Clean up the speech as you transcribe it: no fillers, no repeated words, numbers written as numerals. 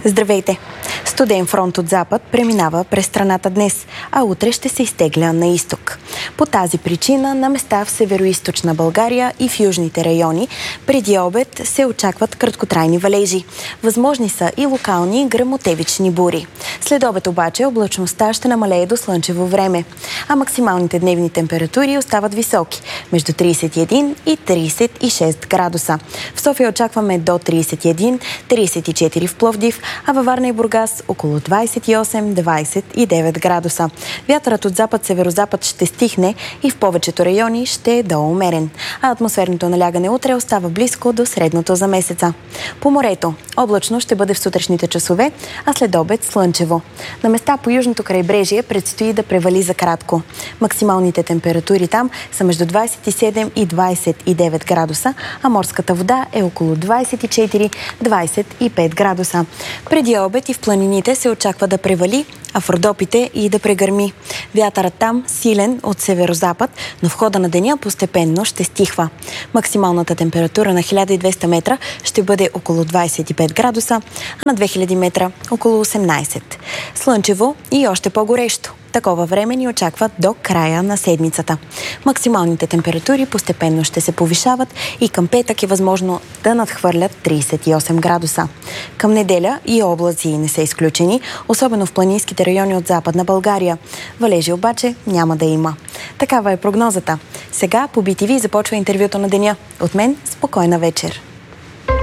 Здравейте! Студен фронт от запад преминава през страната днес, а утре ще се изтегля на изток. По тази причина на места в североизточна България и в южните райони преди обед се очакват краткотрайни валежи. Възможни са и локални гръмотевични бури. След обед обаче облачността ще намалее до слънчево време, а максималните дневни температури остават високи – между 31 и 36 градуса. В София очакваме до 31, 34 в Пловдив, а във Варна и Бургас около 28-29 градуса. Вятърът от запад-северозапад ще стихне и в повечето райони ще е доумерен, а атмосферното налягане утре остава близко до средното за месеца. По морето облачно ще бъде в сутрешните часове, а след обед слънчево. На места по южното крайбрежие предстои да превали за кратко. Максималните температури там са между 27 и 29 градуса, а морската вода е около 24-25 градуса. Преди обед и в планините се очаква да превали, а в Родопите и да прегърми. Вятърът там силен от северозапад, но в хода на деня постепенно ще стихва. Максималната температура на 1200 метра ще бъде около 25 градуса, а на 2000 метра около 18. Слънчево и още по-горещо. Такова време ни очаква до края на седмицата. Максималните температури постепенно ще се повишават и към петък е възможно да надхвърлят 38 градуса. Към неделя и облаци не са изключени, особено в планинските райони от Западна България. Валежи обаче няма да има. Такава е прогнозата. Сега по BTV започва интервюто на деня. От мен спокойна вечер.